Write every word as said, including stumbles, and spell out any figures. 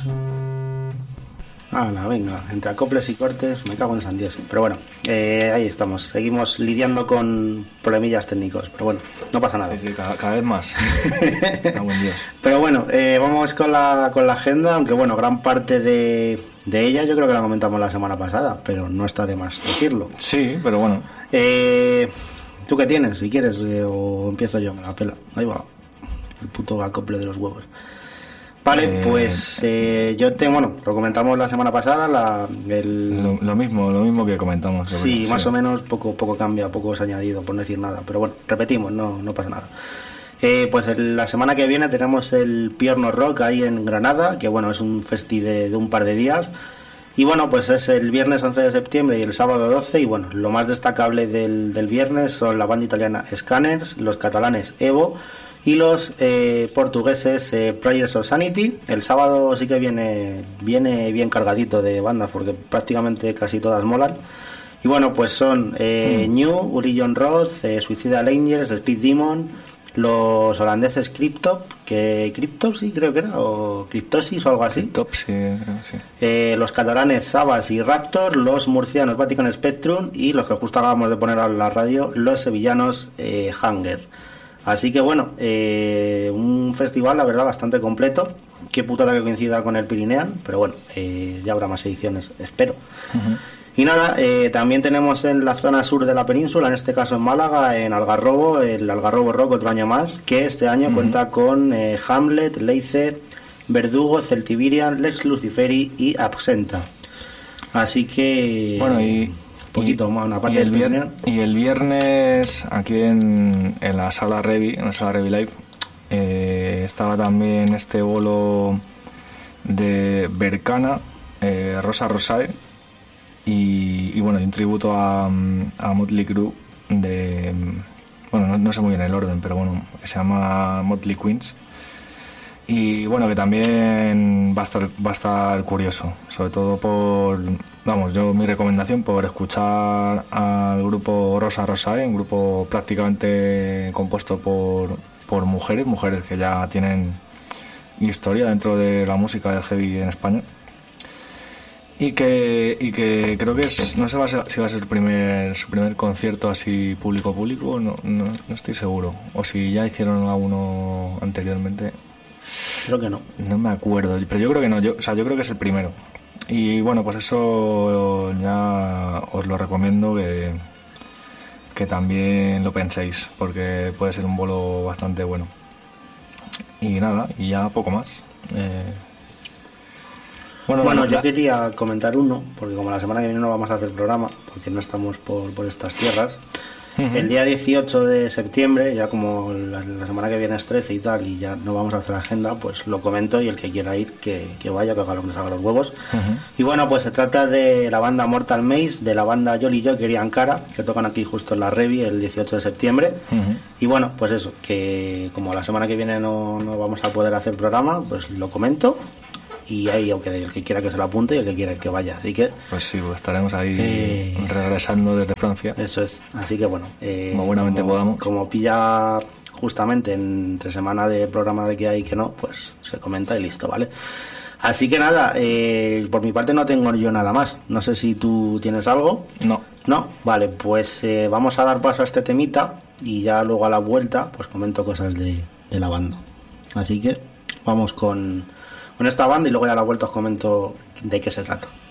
Hala, venga, entre acoples y cortes me cago en San Dios. Pero bueno, eh, ahí estamos, seguimos lidiando con problemillas técnicos, pero bueno, no pasa nada. Sí, sí, cada, cada vez más. Ah, buen Dios. Pero bueno, eh, vamos con la, con la agenda, aunque bueno, gran parte de, de ella yo creo que la comentamos la semana pasada, pero no está de más decirlo. Sí, pero bueno. Eh, ¿Tú qué tienes, si quieres? Eh, o empiezo yo, me la pela. Ahí va, el puto acople de los huevos. Vale, eh, pues eh, yo te, bueno, lo comentamos la semana pasada, la, el... lo, lo mismo, lo mismo que comentamos. Sí, más sí. o menos, poco, poco cambia, poco se ha añadido, por no decir nada, pero bueno, repetimos, no, no pasa nada. Eh, pues el, la semana que viene tenemos el Pierno Rock ahí en Granada, que bueno, es un festi de, de un par de días. Y bueno, pues es el viernes once de septiembre y el sábado doce, y bueno, lo más destacable del, del viernes son la banda italiana Scanners, los catalanes Evo y los eh, portugueses eh, Prayers of Sanity. El sábado sí que viene viene bien cargadito de bandas porque prácticamente casi todas molan. Y bueno, pues son eh, mm. New, Urion Roth, eh, Suicidal Angels, Speed Demon, los holandeses Cryptop, que Cryptop sí creo que era, o Cryptosis o algo así. Cryptop sí, creo que sí. Eh, los catalanes Sabas y Raptor, los murcianos Vatican Spectrum y los que justo acabamos de poner a la radio, los sevillanos eh, Hunger. Así que bueno, eh, un festival la verdad bastante completo. Qué putada que coincida con el Pirinean, pero bueno, eh, ya habrá más ediciones, espero. Uh-huh. Y nada, eh, también tenemos en la zona sur de la península, en este caso en Málaga, en Algarrobo, el Algarrobo Rock otro año más, que este año uh-huh. cuenta con eh, Hamlet, Leice, Verdugo, Celtiberian, Lex Luciferi y Absenta. Así que... Bueno, y... poquito y, más, una parte y el, del vier- y el viernes aquí en, en la sala Revi, en la sala Revi Live, eh, estaba también este bolo de Bercana, eh, Rosa Rosae y, y bueno, y un tributo a, a Motley Crue de, bueno, no, no sé muy bien el orden, pero bueno, que se llama Motley Queens. Y bueno, que también va a estar va a estar curioso, sobre todo por, vamos, yo mi recomendación por escuchar al grupo Rosa Rosae, un grupo prácticamente compuesto por, por mujeres, mujeres que ya tienen historia dentro de la música del heavy en España. Y que, y que creo que es, no sé si va a ser su primer, su primer concierto así público público, no, no, no estoy seguro, o si ya hicieron alguno anteriormente. Creo que no. No me acuerdo, pero yo creo que no, yo, o sea, yo creo que es el primero. Y bueno, pues eso ya os lo recomiendo que, que también lo penséis, porque puede ser un bolo bastante bueno. Y nada, y ya poco más. Eh... Bueno, bueno, yo quería comentar uno, porque como la semana que viene no vamos a hacer programa, porque no estamos por, por estas tierras. Uh-huh. El día dieciocho de septiembre, ya como la, la semana que viene es trece y tal, y ya no vamos a hacer agenda, pues lo comento, y el que quiera ir, que, que vaya, que haga lo que nos haga los huevos. Uh-huh. Y bueno, pues se trata de la banda Mortal Maze, de la banda Jolly Joker y Ankara, que tocan aquí justo en la Revi el dieciocho de septiembre. Uh-huh. Y bueno, pues eso, que como la semana que viene no, no vamos a poder hacer programa, pues lo comento. Y ahí, aunque el que quiera que se lo apunte y el que quiera que vaya, así que pues sí, pues estaremos ahí eh, regresando desde Francia, eso es, así que bueno, eh, como buenamente como, podamos, como pilla justamente entre semana de programa de que hay y que no, pues se comenta y listo, ¿vale? Así que nada, eh, por mi parte no tengo yo nada más, no sé si tú tienes algo. No. No, vale, pues eh, vamos a dar paso a este temita y ya luego a la vuelta pues comento cosas de, de la banda, así que vamos con con esta banda y luego ya a la vuelta os comento de qué se trata.